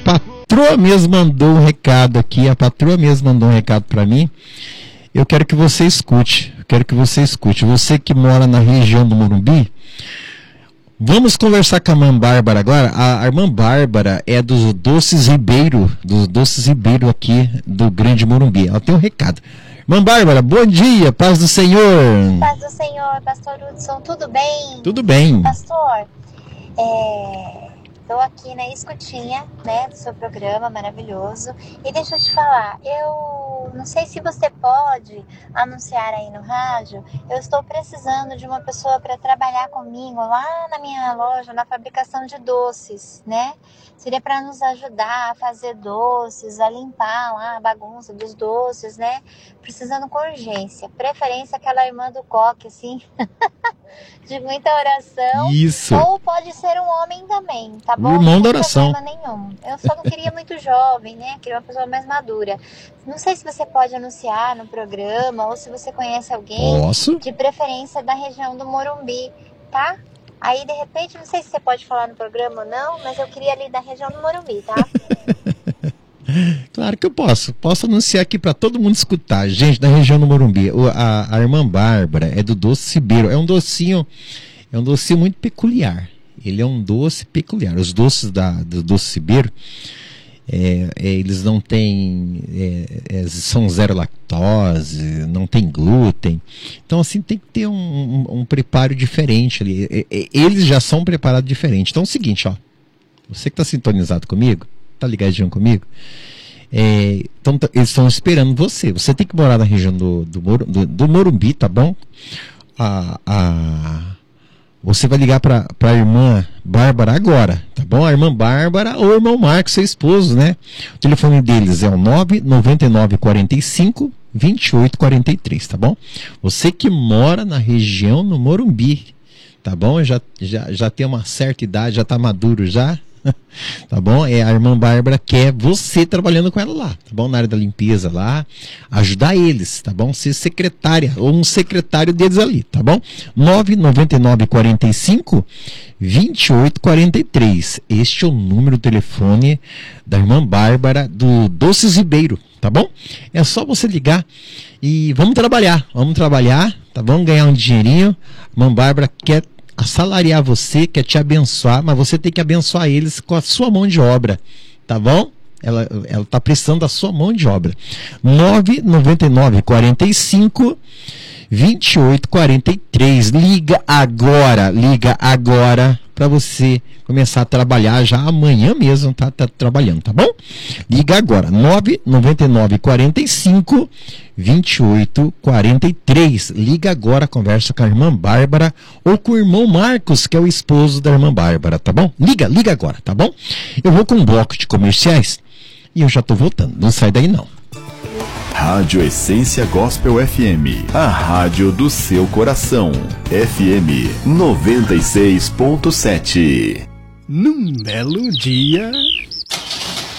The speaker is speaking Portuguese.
patroa mesmo mandou um recado aqui, para mim. Eu quero que você escute, Você que mora na região do Morumbi, vamos conversar com a irmã Bárbara agora. A irmã Bárbara é dos Doces Ribeiro, aqui do Grande Morumbi. Ela tem um recado. Irmã Bárbara, bom dia, paz do Senhor. Paz do Senhor, pastor Hudson, tudo bem? Tudo bem. Pastor, estou aqui na escutinha, né, do seu programa maravilhoso. E deixa eu te falar, eu não sei se você pode anunciar aí no rádio, eu estou precisando de uma pessoa para trabalhar comigo lá na minha loja, na fabricação de doces, né? Seria para nos ajudar a fazer doces, a limpar lá a bagunça dos doces, né? Precisando com urgência. Preferência aquela irmã do coque, assim, de muita oração. Isso. Ou pode ser um homem também, tá bom? O irmão Não da tem oração. problema nenhum. Eu só não queria muito jovem, né? Queria uma pessoa mais madura. Não sei se você pode anunciar no programa ou se você conhece alguém. Posso? De preferência da região do Morumbi, tá? Aí, de repente, não sei se você pode falar no programa ou não, mas eu queria ali da região do Morumbi, tá? Claro que eu posso. Posso anunciar aqui para todo mundo escutar. Gente, da região do Morumbi. A irmã Bárbara é do Doce Ribeiro. É um docinho muito peculiar. Ele é um doce peculiar. Os doces do Doce Ribeiro, eles não têm, são zero lactose, não tem glúten. Então, assim, tem que ter um preparo diferente ali. Eles já são preparados diferente. Então é o seguinte, ó. Você que está sintonizado comigo, tá ligadinho comigo? Então, eles estão esperando você. Você tem que morar na região do Morumbi, tá bom? Você vai ligar para a irmã Bárbara agora, tá bom? A irmã Bárbara ou o irmão Marcos, seu esposo, né? O telefone deles é o 99945 2843, tá bom? Você que mora na região do Morumbi, tá bom? Já tem uma certa idade, já tá maduro já. Tá bom? A irmã Bárbara quer você trabalhando com ela lá, tá bom? Na área da limpeza lá, ajudar eles, tá bom? Ser secretária ou um secretário deles ali, tá bom? 99945 2843. Este é o número do telefone da irmã Bárbara do Doces Ribeiro, tá bom? É só você ligar e vamos trabalhar, tá bom? Ganhar um dinheirinho. A irmã Bárbara quer assalariar você, quer te abençoar, mas você tem que abençoar eles com a sua mão de obra, tá bom? Ela está precisando da sua mão de obra. 99945 2843. Liga agora para você começar a trabalhar já amanhã mesmo, tá trabalhando, tá bom? Liga agora, 99945 2843. Liga agora, conversa com a irmã Bárbara ou com o irmão Marcos, que é o esposo da irmã Bárbara, tá bom? Liga agora, tá bom? Eu vou com um bloco de comerciais e eu já tô voltando, não sai daí não. Rádio Essência Gospel FM, a rádio do seu coração. FM 96.7. Num belo dia,